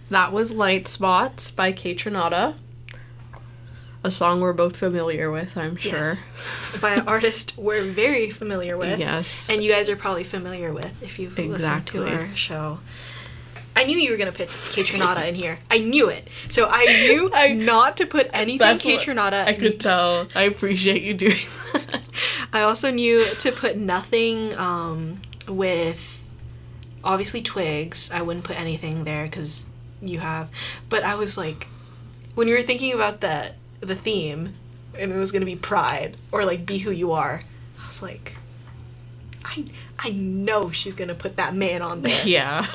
That was Light Spots by Kaytranada. A song we're both familiar with, I'm sure. Yes. By an artist we're very familiar with. Yes. And you guys are probably familiar with if you've listened to our show. I knew you were going to put Kaytranada in here. I knew it. So I knew not to put anything Kaytranada. I could tell. I appreciate you doing that. I also knew to put nothing with, obviously, Twigs. I wouldn't put anything there because you have. But I was like, when you were thinking about the theme, and it was going to be Pride, or like Be Who You Are, I was like, I know she's going to put that man on there. Yeah.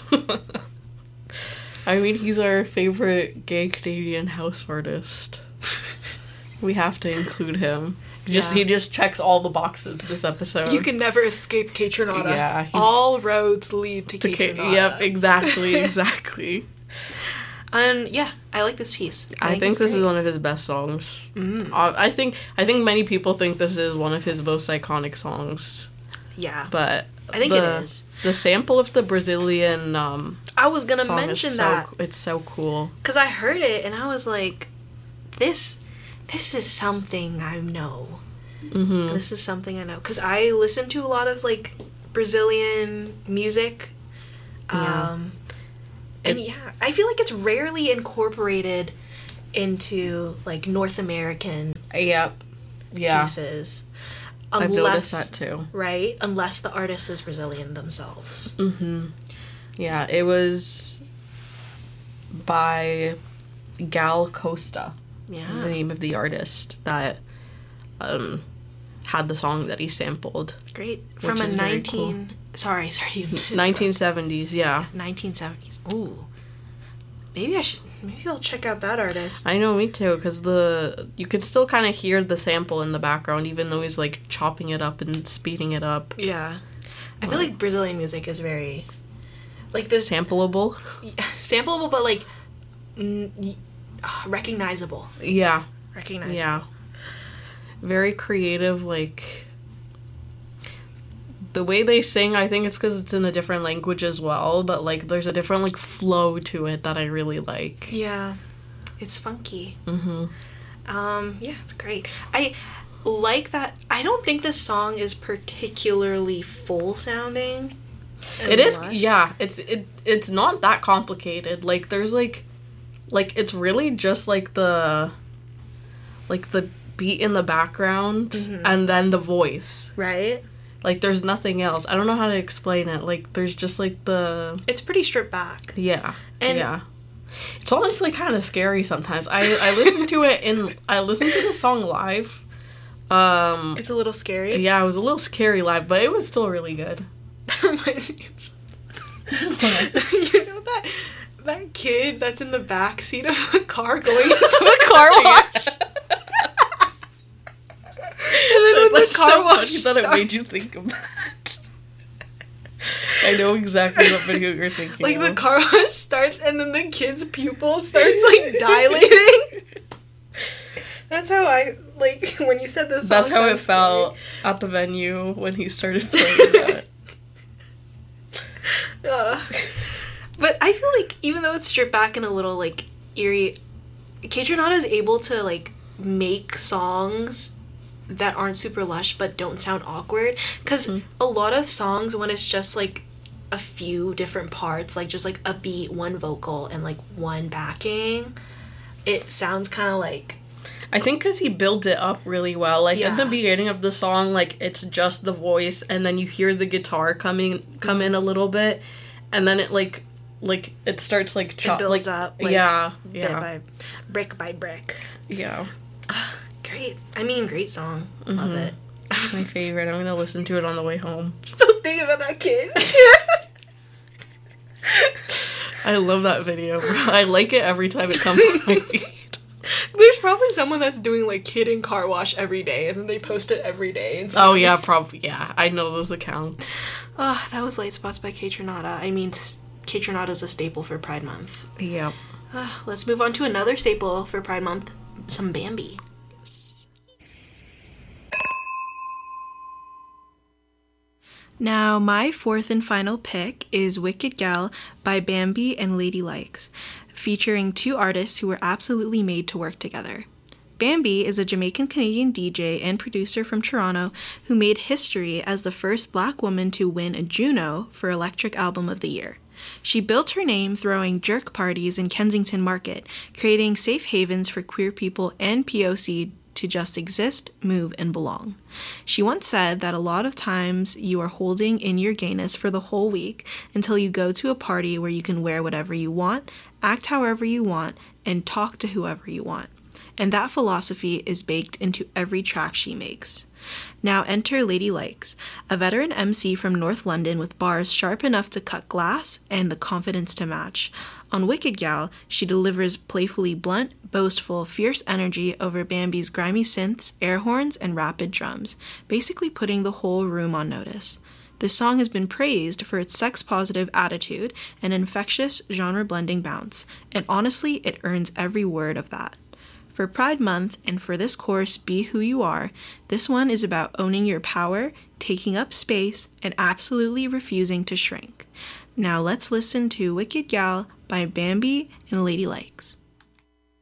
I mean, he's our favorite gay Canadian house artist. We have to include him. He just checks all the boxes this episode. You can never escape Kaytranada. Yeah. All roads lead to Kaytranada. Yep, exactly. And yeah, I like this piece. I think this is one of his best songs. I think many people think this is one of his most iconic songs. Yeah. But I think it is. The sample of the Brazilian I was going to mention that. It's so cool. Cuz I heard it and I was like, this is something I know. Mm-hmm. This is something I know cuz I listen to a lot of like Brazilian music. And yeah, I feel like it's rarely incorporated into like North American pieces. I've noticed that too. Right? Unless the artist is Brazilian themselves. Mm-hmm. Yeah, it was by Gal Costa. Yeah. Is the name of the artist that had the song that he sampled. Great. From a 1970s, yeah. 1970s. Ooh. Maybe I'll check out that artist. I know, me too, because you can still kind of hear the sample in the background, even though he's, like, chopping it up and speeding it up. Yeah. I feel like Brazilian music is very, like, this... Sampleable? Sampleable, but, like, recognizable. Yeah. Recognizable. Yeah. Very creative, like... The way they sing, I think it's because it's in a different language as well, but, like, there's a different, like, flow to it that I really like. Yeah. It's funky. Mm-hmm. Yeah, it's great. I like that. I don't think this song is particularly full-sounding. It is, yeah. It's not that complicated. Like, there's, like, it's really just, like, the beat in the background, and then the voice. Right? Like, there's nothing else. I don't know how to explain it. Like, there's just, like, It's pretty stripped back. Yeah. Yeah. It's honestly kind of scary sometimes. I listen to it I listened to the song live. It's a little scary? Yeah, it was a little scary live, but it was still really good. That reminds me of... You know that kid that's in the back seat of the car going into the car wash? And then when the car wash starts... that it made you think of that. I know exactly what video you're thinking like, of. the car wash starts, and then the kid's pupil starts, like, dilating. That's how I, like, when you said this song... That's how it felt at the venue when he started playing that. But I feel like, even though it's stripped back and a little, like, eerie, Kaytranada is able to, like, make songs that aren't super lush but don't sound awkward, because a lot of songs, when it's just like a few different parts, like just like a beat, one vocal, and like one backing, it sounds kind of like... I think because he builds it up really well. Like, at the beginning of the song, like, it's just the voice, and then you hear the guitar come in a little bit, and then it like it starts like it builds up, like, brick by brick. Yeah. Great. I mean, great song. Love it. It's my favorite. I'm gonna listen to it on the way home. Still thinking about that kid. I love that video. I like it every time it comes on my feed. There's probably someone that's doing, like, kid in car wash every day, and then they post it every day. And oh, yeah, probably. Yeah, I know those accounts. Oh, that was Light Spots by Kaytranada. I mean, Kaytranada's a staple for Pride Month. Yep. Let's move on to another staple for Pride Month. Some Bambi. Now, my fourth and final pick is Wicked Gal by Bambi and Lady Likes, featuring two artists who were absolutely made to work together. Bambi is a Jamaican-Canadian DJ and producer from Toronto who made history as the first Black woman to win a Juno for Electric Album of the Year. She built her name throwing jerk parties in Kensington Market, creating safe havens for queer people and POC to just exist, move, and belong. She once said that a lot of times you are holding in your gayness for the whole week until you go to a party where you can wear whatever you want, act however you want, and talk to whoever you want. And that philosophy is baked into every track she makes. Now enter Lady Likes, a veteran MC from North London with bars sharp enough to cut glass and the confidence to match. On Wicked Gal, she delivers playfully blunt, boastful, fierce energy over Bambi's grimy synths, air horns, and rapid drums, basically putting the whole room on notice. This song has been praised for its sex-positive attitude and infectious genre-blending bounce, and honestly, it earns every word of that. For Pride Month, and for this course, Be Who You Are, this one is about owning your power, taking up space, and absolutely refusing to shrink. Now let's listen to Wicked Gal by Bambi and Lady Likes.